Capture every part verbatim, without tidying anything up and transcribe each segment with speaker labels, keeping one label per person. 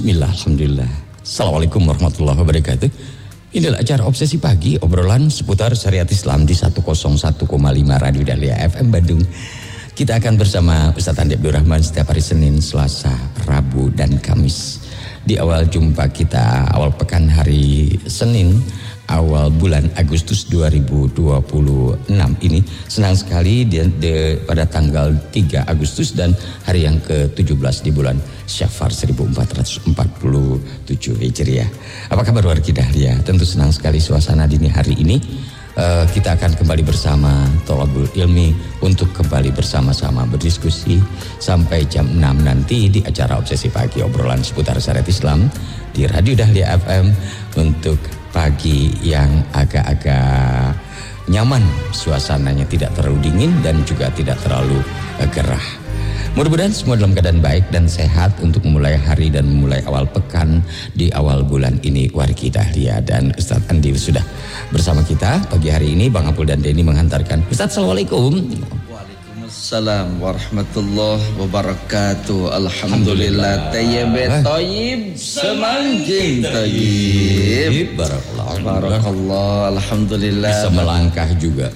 Speaker 1: Bismillah, alhamdulillah. Assalamualaikum warahmatullahi wabarakatuh. Inilah acara Obsesi Pagi, obrolan seputar syariat Islam di seratus satu koma lima Radio Dahlia F M Bandung. Kita akan bersama Ustaz Andi Abdul Rahman setiap hari Senin, Selasa, Rabu, dan Kamis. Di awal jumpa kita, awal pekan hari Senin, awal bulan Agustus dua ribu dua puluh enam ini. Senang sekali di, di, pada tanggal tiga Agustus dan hari yang ke tujuh belas di bulan Syafar seribu empat ratus empat puluh tujuh Hijriah. Apa kabar warga Dahlia? Tentu senang sekali suasana dini hari ini. Uh, kita akan kembali bersama Thalabul Ilmi untuk kembali bersama-sama berdiskusi sampai jam enam nanti di acara Obsesi Pagi, obrolan seputar syariat Islam di Radio Dahlia F M untuk pagi yang agak-agak nyaman, suasananya tidak terlalu dingin dan juga tidak terlalu uh, gerah. Mudah-mudahan semua dalam keadaan baik dan sehat untuk memulai hari dan memulai awal pekan di awal bulan ini wargi Dahlia. Dan Ustaz Andi sudah bersama kita pagi hari ini. Bang Apul dan Denny menghantarkan. Ustaz, Assalamualaikum.
Speaker 2: Waalaikumsalam warahmatullahi wabarakatuh. Alhamdulillah tayyib tayyib semangking tayyib.
Speaker 1: Barakallah.
Speaker 2: Barakallah. Alhamdulillah.
Speaker 1: Bisa melangkah juga.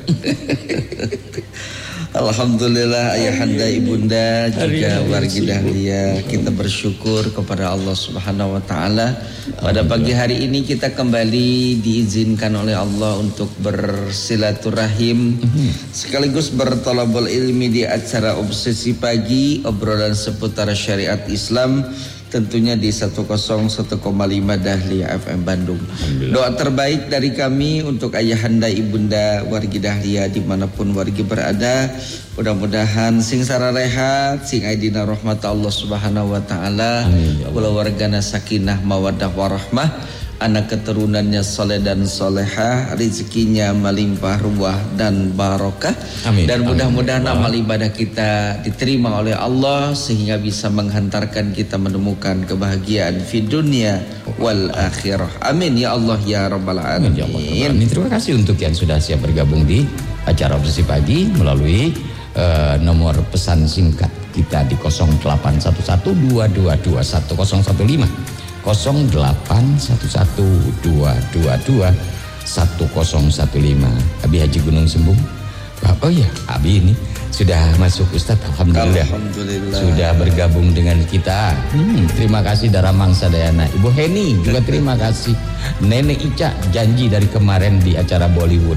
Speaker 2: Alhamdulillah ayahanda ibunda juga wargi Dahlia, kita bersyukur kepada Allah Subhanahu wa taala. Pada pagi hari ini kita kembali diizinkan oleh Allah untuk bersilaturahim sekaligus berthalabul ilmi di acara Obsesi Pagi, obrolan seputar syariat Islam, tentunya di seratus satu koma lima Dahlia F M Bandung. Doa terbaik dari kami untuk ayahanda ibunda wargi Dahlia dimanapun wargi berada, mudah-mudahan sing sara rehat, sing aidina rahmat Allah Subhanahu wa taala, kula wargana sakinah mawaddah warahmah, anak keturunannya soleh dan solehah, rezekinya melimpah ruah dan barokah. Amin. Dan mudah-mudahan amal ibadah kita diterima oleh Allah sehingga bisa menghantarkan kita menemukan kebahagiaan di dunia wal akhirah. Amin ya Allah ya rabbal alamin.
Speaker 1: Amin. Terima kasih untuk yang sudah siap bergabung di acara Obsesi Pagi melalui uh, nomor pesan singkat kita di nol delapan satu satu dua dua dua satu nol satu lima. nol delapan satu satu dua dua dua satu nol satu lima. Abi Haji Gunung Sembung. Oh ya, Abi ini sudah masuk Ustadz, alhamdulillah. Alhamdulillah. Sudah bergabung dengan kita. Hmm, terima kasih Dara Mangsa Dayana. Ibu Heni juga terima kasih. Nenek Ica janji dari kemarin di acara Bollywood.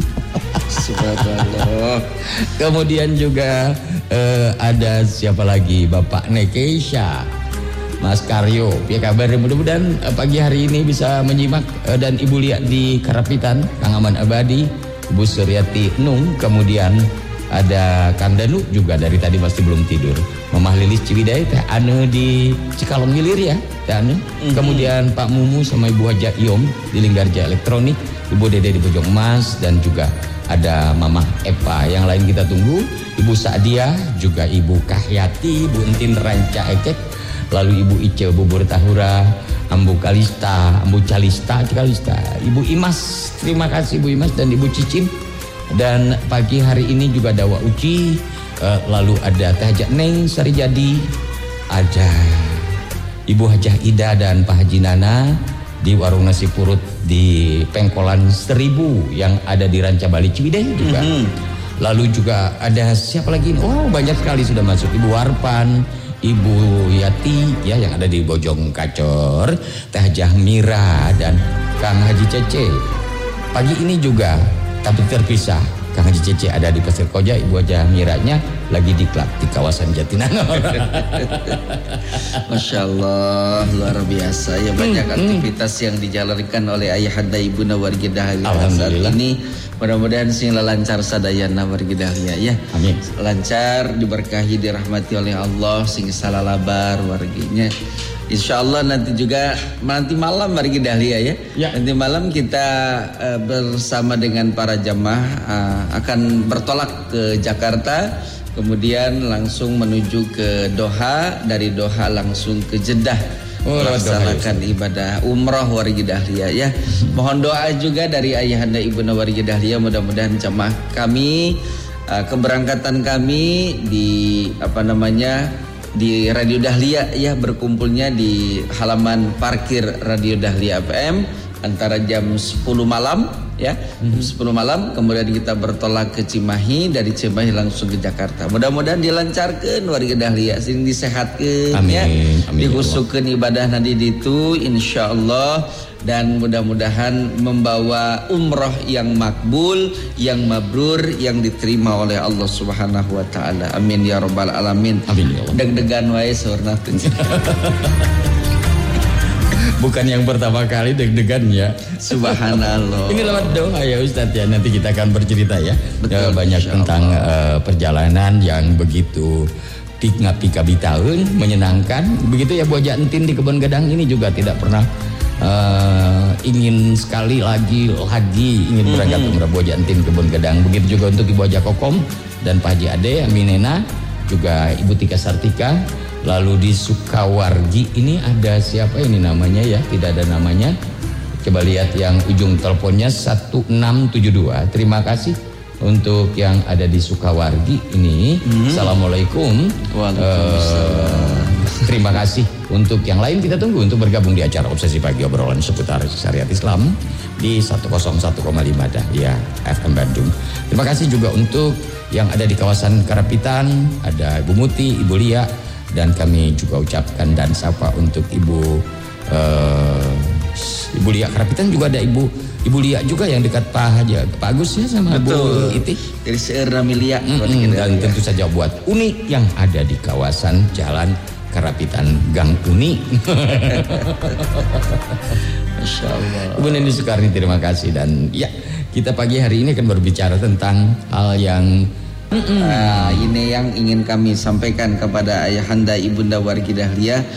Speaker 2: Subhanallah.
Speaker 1: Kemudian juga uh, ada siapa lagi? Bapak Nekesha, Mas Karyo, ya kabar, mudah-mudahan uh, pagi hari ini bisa menyimak uh, dan Ibu lihat di Karapitan, Kang Aman Abadi, Ibu Suryati Nung, kemudian ada Kang Danu juga dari tadi masih belum tidur. Mamah Lilis Ciwidey, Teh Ane di Cikalong Hilir ya, Teh Ane. Mm-hmm. Kemudian Pak Mumu sama Ibu Haja Iom di Linggarja Elektronik, Ibu Dede di Bojong Emas, dan juga ada Mamah Epa. Yang lain kita tunggu, Ibu Sa'diah, juga Ibu Kahyati, Ibu Entin Ranca Ecek, lalu Ibu Ice Bubur Tahura, Ambu Kalista, Ambu Calista, Calista, Ibu Imas, terima kasih Ibu Imas, dan Ibu Cicin. Dan pagi hari ini juga ada Wak Uci, uh, lalu ada Teh Hajah Neng Sarijadi, ada Ibu Hajah Ida dan Pak Haji Nana di warung nasi purut di Pengkolan Seribu yang ada di Ranca Bali Ciwidey juga. Mm-hmm. Lalu juga ada siapa lagi? Oh, banyak sekali sudah masuk. Ibu Warpan, Ibu Yati ya yang ada di Bojong Kacor, Teh Hajah Mira dan Kang Haji Cece. Pagi ini juga tapi terpisah, Kang Haji Cece ada di Pasir Koja, Ibu Hajah Miranya lagi di klub di kawasan Jatinangor.
Speaker 2: Masya Allah, luar biasa ya, banyak hmm, aktivitas hmm. yang dijalankan oleh ayahanda ibunda wargi Dahlia saat ini. Mudah-mudahan sing lancar sadayana wargi Dahlia ya. Amin. Lancar, diberkahi, dirahmati oleh Allah, sing salalabar warginya. Insya Allah nanti juga nanti malam wargi Dahlia ya. ya. Nanti malam kita uh, bersama dengan para jamaah uh, akan bertolak ke Jakarta, kemudian langsung menuju ke Doha, dari Doha langsung ke Jeddah. Oh, melaksanakan ibadah umrah wargi Dahlia ya. Mohon doa juga dari ayahanda ibunda wargi Dahlia, mudah-mudahan jamaah kami uh, keberangkatan kami di apa namanya di Radio Dahlia ya, berkumpulnya di halaman parkir Radio Dahlia F M antara jam sepuluh malam ya, mm-hmm. jam sepuluh malam, kemudian kita bertolak ke Cimahi, dari Cimahi langsung ke Jakarta. Mudah-mudahan dilancarkan warga Dahlia, sing disehatkan ya, dihusukkan ibadah nanti itu insyaallah, dan mudah-mudahan membawa umroh yang makbul, yang mabrur, yang diterima oleh Allah Subhanahu wa taala. Amin ya rabbal alamin.
Speaker 1: Amin ya Allah.
Speaker 2: Deg-degan wae saurna.
Speaker 1: Bukan yang pertama kali deg-degan ya.
Speaker 2: Subhanallah.
Speaker 1: Ini lewat doa ya Ustadz ya. Nanti kita akan bercerita ya.
Speaker 2: Betul,
Speaker 1: banyak tentang uh, perjalanan yang begitu pika-pika bitaun, menyenangkan. Begitu ya Boja Entin di Kebon Gedang ini juga tidak pernah uh, ingin sekali lagi lagi ingin berangkat mm-hmm. umrah Boja Entin Kebon Gedang. Begitu juga untuk Ibu Haja Kokom dan Pak Haji Ade, Aminena, juga Ibu Tika Sartika. Lalu di Sukawargi ini ada siapa ini namanya ya? Tidak ada namanya. Coba lihat yang ujung teleponnya satu enam tujuh dua. Terima kasih untuk yang ada di Sukawargi ini. Mm-hmm. Assalamualaikum. Waalaikumsalam. Uh, terima kasih. Untuk yang lain kita tunggu untuk bergabung di acara Obsesi Pagi, obrolan seputar syariat Islam di seratus satu koma lima Dahlia F M Bandung. Terima kasih juga untuk yang ada di kawasan Karapitan, ada Ibu Muti, Ibu Lia, dan kami juga ucapkan dan sapa untuk Ibu uh, Ibu Lia Karapitan, juga ada Ibu Ibu Lia juga yang dekat Pak Haji Pak Agus ya, sama Betul. Bu Iti.
Speaker 2: Dari seerami Lia.
Speaker 1: Mm-hmm. Dan tentu saja buat Uni yang ada di kawasan Jalan Karapitan Gang Uni.
Speaker 2: Masya Allah.
Speaker 1: Ibu Neni Soekarni, terima kasih. Dan ya, kita pagi hari ini akan berbicara tentang hal yang
Speaker 2: Nah, ini yang ingin kami sampaikan kepada Ayahanda Ibunda Wargi Dahlia.